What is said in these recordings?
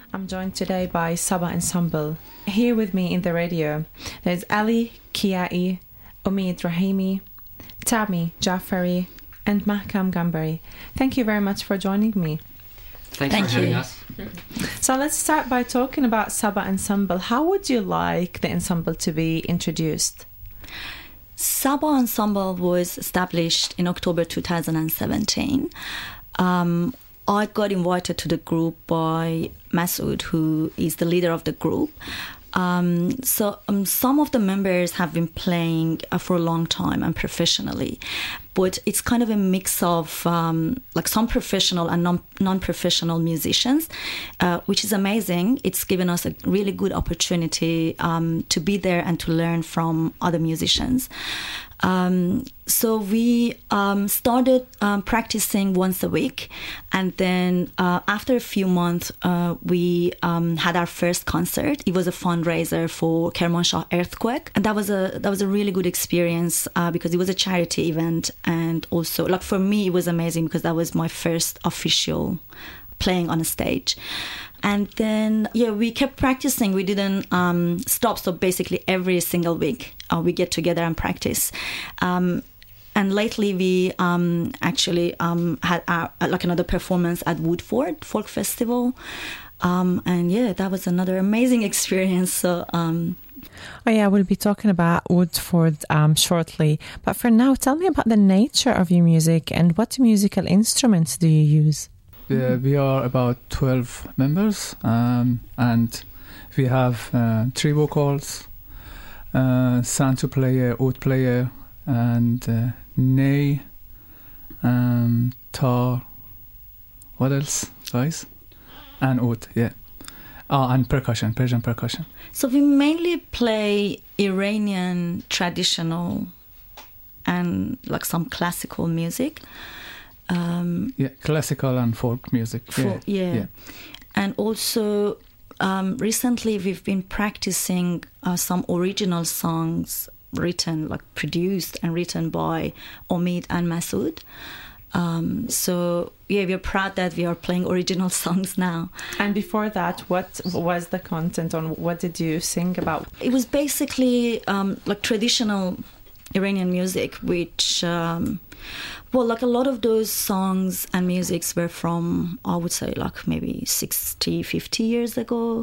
I'm joined today by Saba Ensemble. Here with me in the radio, there's Ali Kiai, Omid Rahimi, Tami Jafari, and Mahkam Gambari. Thank you very much for joining me. Thanks for having us. So let's start by talking about Saba Ensemble. How would you like the ensemble to be introduced? Saba Ensemble was established in October 2017. I got invited to the group by Masoud, who is the leader of the group. Some of the members have been playing for a long time and professionally, but it's kind of a mix of some professional and non-professional musicians, which is amazing. It's given us a really good opportunity to be there and to learn from other musicians. So we started practicing once a week, and then after a few months, we had our first concert. It was a fundraiser for Kermanshah earthquake, and that was a really good experience because it was a charity event, and also for me it was amazing because that was my first official playing on a stage. And then, we kept practicing. We didn't stop. So basically every single week we get together and practice. And lately we actually had another performance at Woodford Folk Festival. That was another amazing experience. So, we'll be talking about Woodford shortly. But for now, tell me about the nature of your music and what musical instruments do you use? We are about 12 members, and we have 3 vocals, santu player, oud player, and ney, tar, what else, guys? And oud, and percussion, Persian percussion. So we mainly play Iranian traditional and some classical music. Classical and folk music. And also recently we've been practicing some original songs produced and written by Omid and Masoud. We're proud that we are playing original songs now. And before that, what was the content on what did you sing about? It was basically traditional Iranian music, which a lot of those songs and musics were from, I would say, maybe 60, 50 years ago.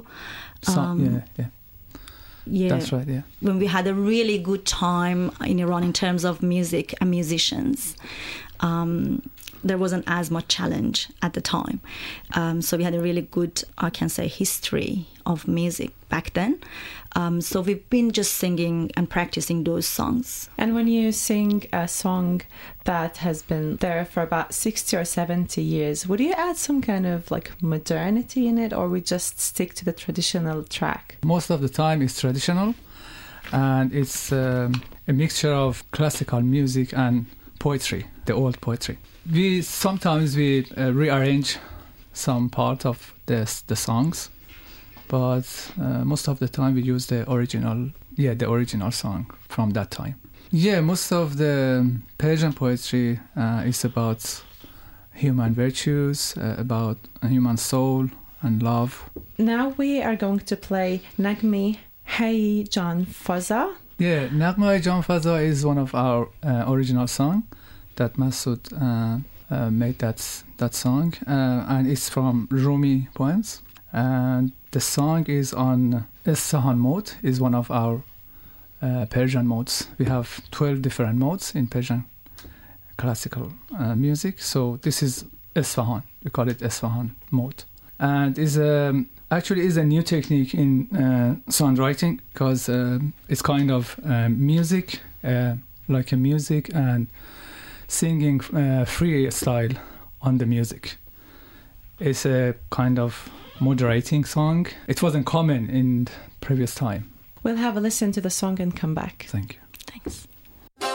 That's right, When we had a really good time in Iran in terms of music and musicians. There wasn't as much challenge at the time. So we had a really good, I can say, history of music back then. So we've been just singing and practicing those songs. And when you sing a song that has been there for about 60 or 70 years, would you add some kind of modernity in it, or we just stick to the traditional track? Most of the time it's traditional, and it's a mixture of classical music and poetry, the old poetry. We sometimes rearrange some part of the songs, but most of the time we use the original song from that time. Most of the Persian poetry is about human virtues, about a human soul and love. Now we are going to play Nagmi Hey Jan Faza. Nagmi Jan Faza is one of our original songs that Masoud made that song, and it's from Rumi poems. And the song is on Esfahan mode, is one of our Persian modes. We have 12 different modes in Persian classical music. So this is Esfahan. We call it Esfahan mode. And is a new technique in songwriting, because it's kind of music, like a music, and singing free style on the music. It's a kind of moderating song. It wasn't common in previous time. We'll have a listen to the song and come back. Thank you. Thanks.